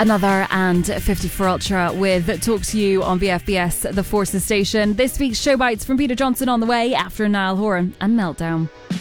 Another and 54 Ultra with Talk to You on BFBS, the Forces station. This week's show bites from Peter Johnson on the way after Niall Horan and Meltdown.